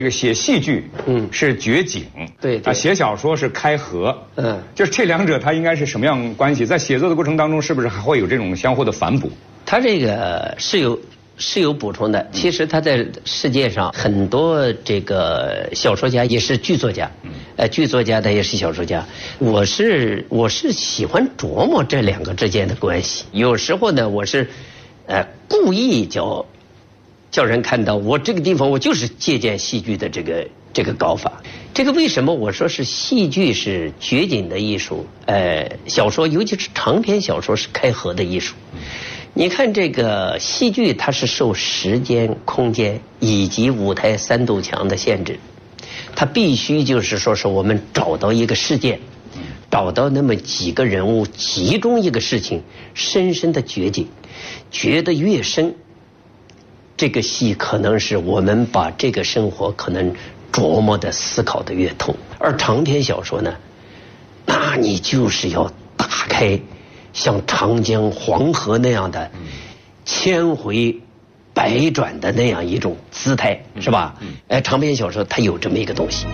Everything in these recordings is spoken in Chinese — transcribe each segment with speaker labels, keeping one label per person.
Speaker 1: 这个写戏剧，是绝景，
Speaker 2: 对
Speaker 1: 啊，写小说是开合，就是这两者它应该是什么样关系？在写作的过程当中，是不是还会有这种相互的反哺？
Speaker 2: 它这个是有补充的。其实它在世界上很多这个小说家也是剧作家，剧作家他也是小说家。我是喜欢琢磨这两个之间的关系。有时候呢，我是故意叫人看到我这个地方，我就是借鉴戏剧的这个搞法。这个为什么我说是戏剧是绝景的艺术？小说尤其是长篇小说是开合的艺术。你看这个戏剧，它是受时间、空间以及舞台三堵墙的限制，它必须就是说是我们找到一个事件，找到那么几个人物，集中一个事情，深深的觉景，觉得越深，这个戏可能是我们把这个生活可能琢磨的思考的越透。而长篇小说呢，那你就是要打开像长江黄河那样的千回百转的那样一种姿态，是吧？长篇小说它有这么一个东西。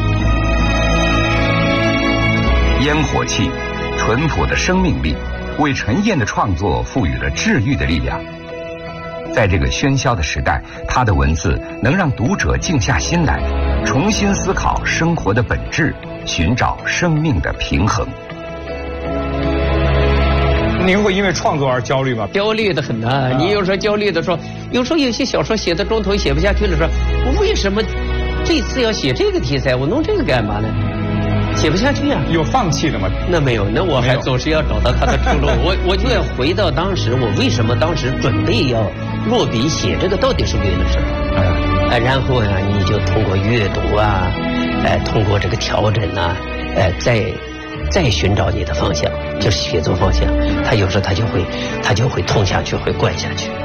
Speaker 3: 烟火气，淳朴的生命力，为陈燕的创作赋予了治愈的力量。在这个喧嚣的时代，他的文字能让读者静下心来，重新思考生活的本质，寻找生命的平衡。
Speaker 1: 您会因为创作而焦虑吗？
Speaker 2: 焦虑的很呐！你有时候焦虑的说，有时候有些小说写到中途写不下去了，说我为什么这次要写这个题材？我弄这个干嘛呢？写不下去啊！
Speaker 1: 有放弃的吗？
Speaker 2: 那没有，那我还总是要找到它的出路。我就要回到当时，我为什么当时准备要落笔写这个，到底是为了什么？然后呀，你就通过阅读啊，通过这个调整啊，再寻找你的方向，就是写作方向。他有时候他就会通下去，会贯下去。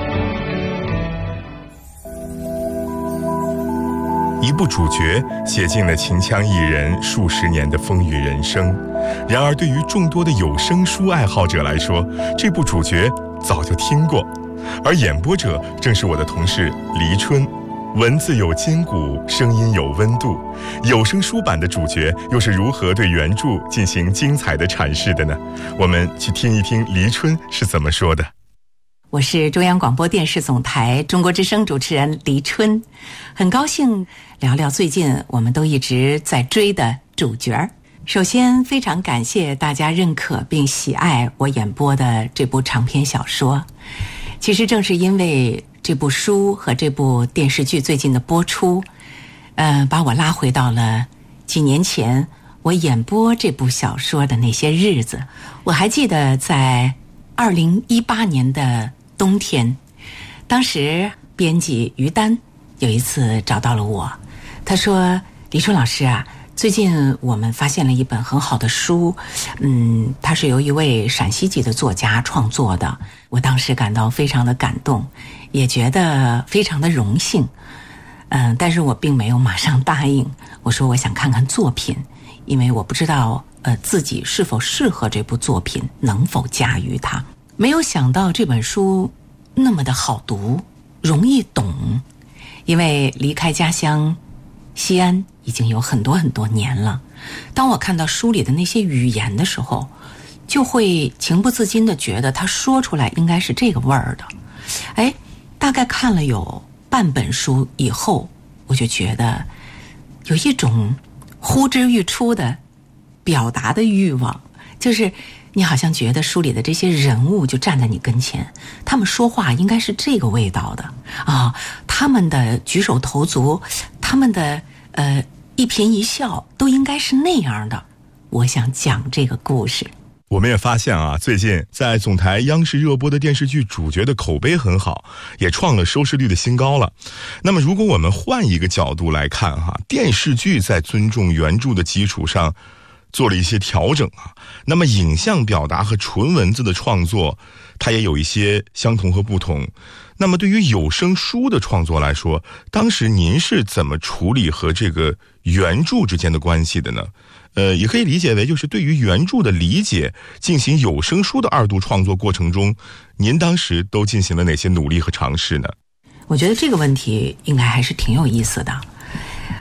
Speaker 4: 一部主角写尽了秦腔艺人数十年的风雨人生，然而对于众多的有声书爱好者来说，这部主角早就听过，而演播者正是我的同事黎春。文字有筋骨，声音有温度，有声书版的主角又是如何对原著进行精彩的阐释的呢？我们去听一听黎春是怎么说的。
Speaker 5: 我是中央广播电视总台中国之声主持人黎春，很高兴聊聊最近我们都一直在追的主角。首先非常感谢大家认可并喜爱我演播的这部长篇小说。其实正是因为这部书和这部电视剧最近的播出，把我拉回到了几年前我演播这部小说的那些日子。我还记得在2018年的冬天，当时编辑于丹有一次找到了我，他说：黎春老师啊，最近我们发现了一本很好的书，它是由一位陕西籍的作家创作的。我当时感到非常的感动，也觉得非常的荣幸，但是我并没有马上答应。我说我想看看作品，因为我不知道自己是否适合这部作品，能否驾驭它。没有想到这本书那么的好读，容易懂。因为离开家乡西安已经有很多很多年了，当我看到书里的那些语言的时候，就会情不自禁地觉得他说出来应该是这个味儿的。大概看了有半本书以后，我就觉得有一种呼之欲出的表达的欲望，就是你好像觉得书里的这些人物就站在你跟前，他们说话应该是这个味道的啊，他们的举手投足，他们的一颦一笑都应该是那样的。我想讲这个故事。
Speaker 4: 我们也发现啊，最近在总台央视热播的电视剧主角的口碑很好，也创了收视率的新高了。那么如果我们换一个角度来看哈，电视剧在尊重原著的基础上做了一些调整啊，那么影像表达和纯文字的创作它也有一些相同和不同。那么对于有声书的创作来说，当时您是怎么处理和这个原著之间的关系的呢？也可以理解为就是对于原著的理解，进行有声书的二度创作过程中，您当时都进行了哪些努力和尝试呢？
Speaker 5: 我觉得这个问题应该还是挺有意思的。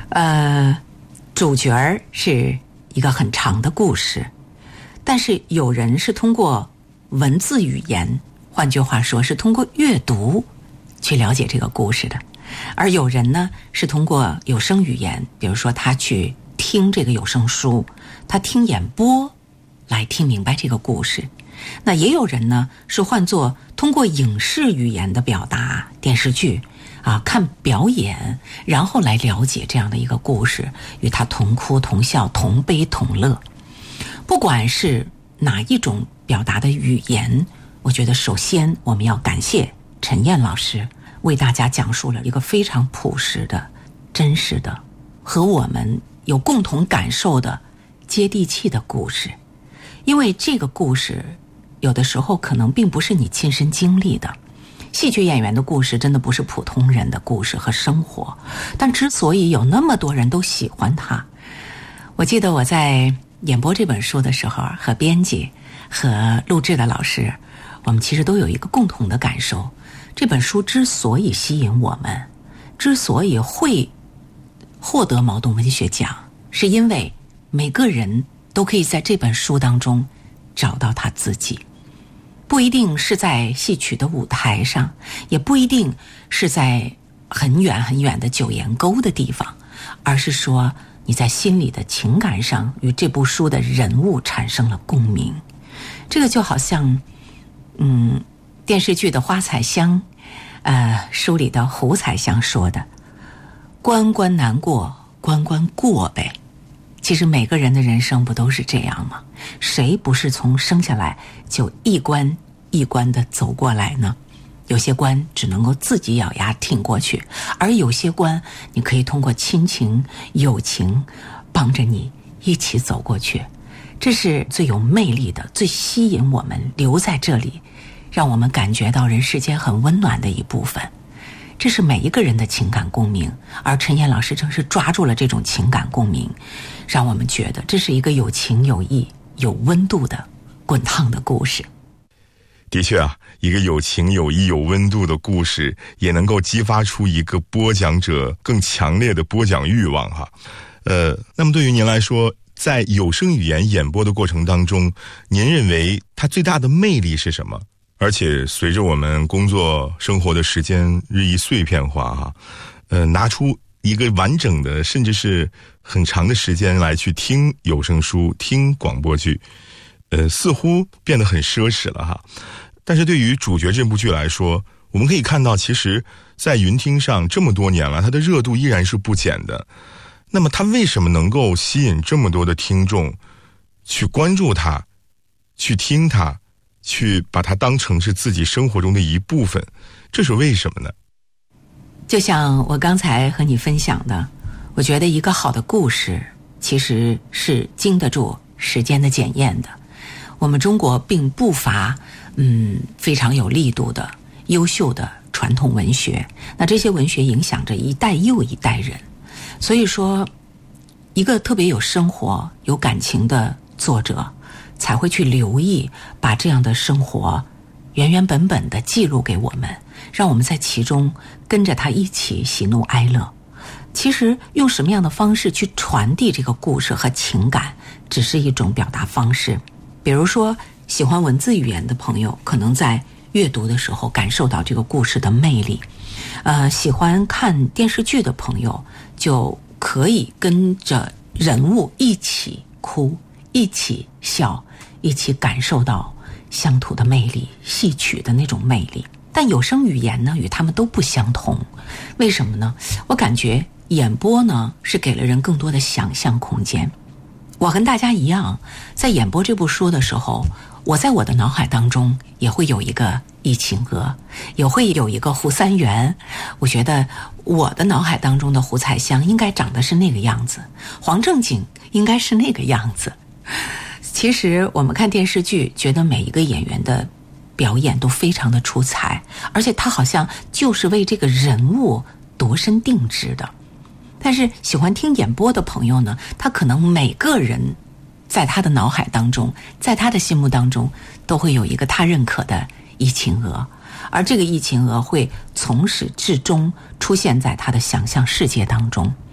Speaker 5: 主角是一个很长的故事，但是有人是通过文字语言，换句话说是通过阅读去了解这个故事的，而有人呢是通过有声语言，比如说他去听这个有声书，他听演播来听明白这个故事。那也有人呢是换作通过影视语言的表达，电视剧看表演，然后来了解这样的一个故事，与他同哭同笑，同悲同乐。不管是哪一种表达的语言，我觉得首先我们要感谢陈燕老师为大家讲述了一个非常朴实的、真实的和我们有共同感受的接地气的故事。因为这个故事有的时候可能并不是你亲身经历的，戏剧演员的故事真的不是普通人的故事和生活，但之所以有那么多人都喜欢它，我记得我在演播这本书的时候，和编辑和录制的老师，我们其实都有一个共同的感受，这本书之所以吸引我们，之所以会获得茅盾文学奖，是因为每个人都可以在这本书当中找到他自己，不一定是在戏曲的舞台上，也不一定是在很远很远的九岩沟的地方，而是说你在心里的情感上与这部书的人物产生了共鸣。这个就好像电视剧的花彩香，书里的胡彩香说的，关关难过关关过呗。其实每个人的人生不都是这样吗？谁不是从生下来就一关一关的走过来呢？有些关只能够自己咬牙挺过去，而有些关你可以通过亲情友情帮着你一起走过去。这是最有魅力的，最吸引我们留在这里，让我们感觉到人世间很温暖的一部分。这是每一个人的情感共鸣，而陈燕老师正是抓住了这种情感共鸣，让我们觉得这是一个有情有义有温度的滚烫的故事。
Speaker 4: 的确一个有情有义有温度的故事，也能够激发出一个播讲者更强烈的播讲欲望那么对于您来说，在有声语言演播的过程当中，您认为它最大的魅力是什么？而且随着我们工作生活的时间日益碎片化拿出一个完整的甚至是很长的时间来去听有声书听广播剧，似乎变得很奢侈了但是对于主角这部剧来说，我们可以看到其实在云听上这么多年了，它的热度依然是不减的。那么它为什么能够吸引这么多的听众去关注它，去听它，去把它当成是自己生活中的一部分，这是为什么呢？
Speaker 5: 就像我刚才和你分享的，我觉得一个好的故事其实是经得住时间的检验的。我们中国并不乏非常有力度的优秀的传统文学，那这些文学影响着一代又一代人。所以说一个特别有生活有感情的作者才会去留意把这样的生活原原本本的记录给我们，让我们在其中跟着他一起喜怒哀乐。其实用什么样的方式去传递这个故事和情感只是一种表达方式。比如说喜欢文字语言的朋友可能在阅读的时候感受到这个故事的魅力，喜欢看电视剧的朋友就可以跟着人物一起哭一起笑，一起感受到乡土的魅力，戏曲的那种魅力。但有声语言呢与他们都不相同，为什么呢？我感觉演播呢是给了人更多的想象空间。我跟大家一样，在演播这部书的时候，我在我的脑海当中也会有一个易秦娥，也会有一个胡三元。我觉得我的脑海当中的胡彩香应该长得是那个样子，黄正景应该是那个样子。其实我们看电视剧，觉得每一个演员的表演都非常的出彩，而且他好像就是为这个人物度身定制的。但是喜欢听演播的朋友呢，他可能每个人在他的脑海当中，在他的心目当中都会有一个他认可的易秦娥，而这个易秦娥会从始至终出现在他的想象世界当中。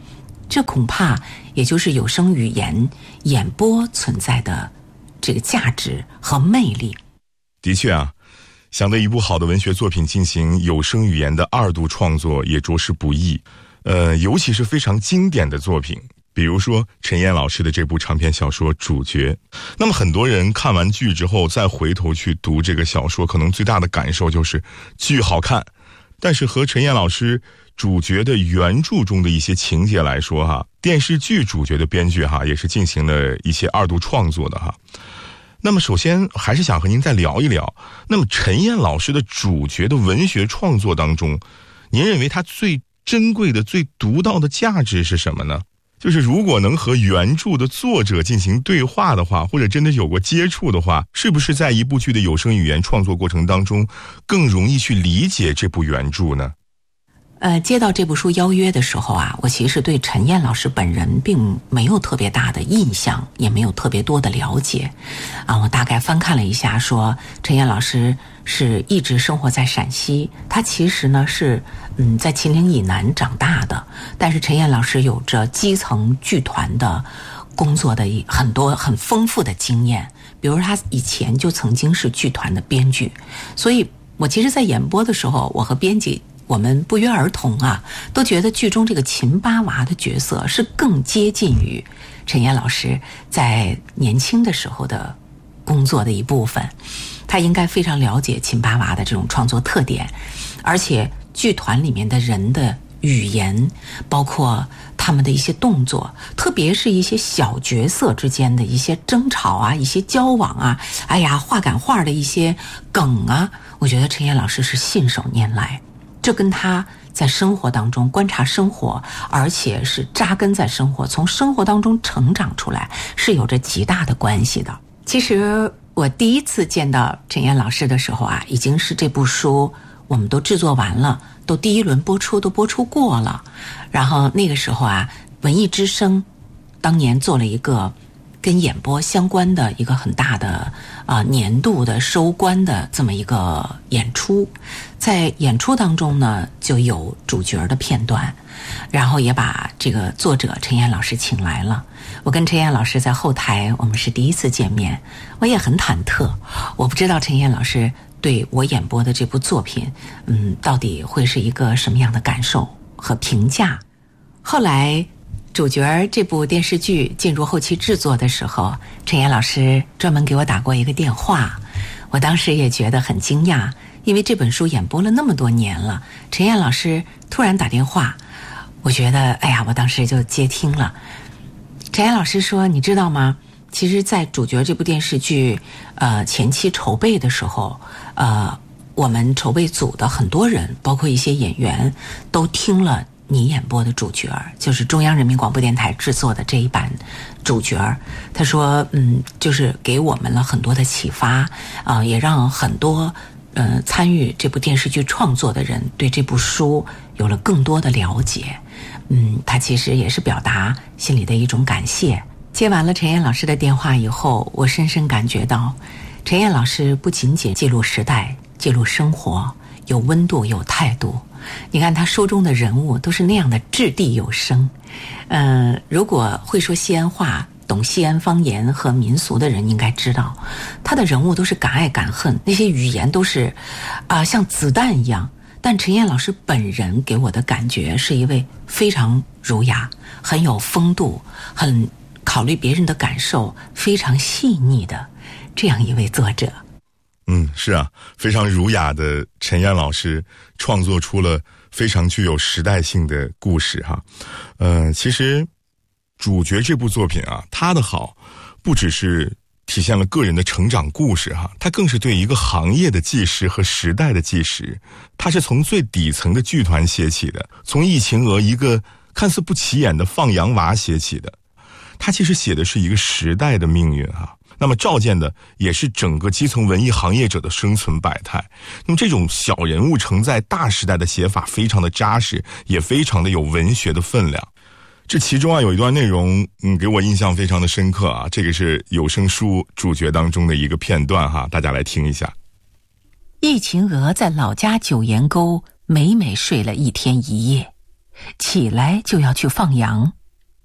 Speaker 5: 这恐怕也就是有声语言演播存在的这个价值和魅力。
Speaker 4: 的确啊，想对一部好的文学作品进行有声语言的2度创作也着实不易。尤其是非常经典的作品，比如说陈燕老师的这部长篇小说《主角》。那么很多人看完剧之后再回头去读这个小说，可能最大的感受就是剧好看，但是和陈燕老师主角的原著中的一些情节来说哈，电视剧主角的编剧哈也是进行了一些2度创作的哈。那么首先还是想和您再聊一聊，那么陈燕老师的主角的文学创作当中，您认为他最珍贵的、最独到的价值是什么呢？就是如果能和原著的作者进行对话的话，或者真的有过接触的话，是不是在一部剧的有声语言创作过程当中更容易去理解这部原著呢？
Speaker 5: 接到这部书邀约的时候啊，我其实对陈燕老师本人并没有特别大的印象，也没有特别多的了解。我大概翻看了一下，说陈燕老师是一直生活在陕西，他其实呢是在秦岭以南长大的，但是陈燕老师有着基层剧团的工作的很多很丰富的经验，比如他以前就曾经是剧团的编剧，所以我其实在演播的时候，我和编辑我们不约而同啊，都觉得剧中这个秦八娃的角色是更接近于陈燕老师在年轻的时候的工作的一部分。他应该非常了解秦八娃的这种创作特点，而且剧团里面的人的语言，包括他们的一些动作，特别是一些小角色之间的一些争吵啊，一些交往啊，话赶话的一些梗啊，我觉得陈燕老师是信手拈来。这跟他在生活当中观察生活，而且是扎根在生活，从生活当中成长出来，是有着极大的关系的。其实我第一次见到陈燕老师的时候啊，已经是这部书我们都制作完了，都第一轮播出都播出过了。然后那个时候啊，文艺之声当年做了一个跟演播相关的一个很大的年度的收官的这么一个演出，在演出当中呢就有主角的片段，然后也把这个作者陈燕老师请来了。我跟陈燕老师在后台我们是第一次见面，我也很忐忑，我不知道陈燕老师对我演播的这部作品到底会是一个什么样的感受和评价。后来主角这部电视剧进入后期制作的时候，陈燕老师专门给我打过一个电话，我当时也觉得很惊讶，因为这本书演播了那么多年了，陈燕老师突然打电话，我觉得我当时就接听了。陈燕老师说，你知道吗，其实在主角这部电视剧前期筹备的时候，我们筹备组的很多人，包括一些演员，都听了你演播的主角，就是中央人民广播电台制作的这一版主角。他说就是给我们了很多的启发，也让很多参与这部电视剧创作的人对这部书有了更多的了解。他其实也是表达心里的一种感谢。接完了陈燕老师的电话以后，我深深感觉到陈燕老师不仅仅记录时代，记录生活，有温度有态度。你看他书中的人物都是那样的掷地有声。如果会说西安话，懂西安方言和民俗的人应该知道，他的人物都是敢爱敢恨，那些语言都是像子弹一样。但陈燕老师本人给我的感觉是一位非常儒雅，很有风度，很考虑别人的感受，非常细腻的这样一位作者。
Speaker 4: 是啊，非常儒雅的陈燕老师创作出了非常具有时代性的故事哈。其实主角这部作品啊，它的好不只是体现了个人的成长故事哈，它更是对一个行业的纪实和时代的纪实。它是从最底层的剧团写起的，从易秦娥一个看似不起眼的放羊娃写起的。它其实写的是一个时代的命运哈。那么照见的也是整个基层文艺行业者的生存百态。那么这种小人物承载大时代的写法非常的扎实，也非常的有文学的分量。这其中有一段内容给我印象非常的深刻啊，这个是有声书主角当中的一个片段哈，大家来听一下。
Speaker 5: 易秦娥在老家九岩沟每每睡了一天一夜，起来就要去放羊，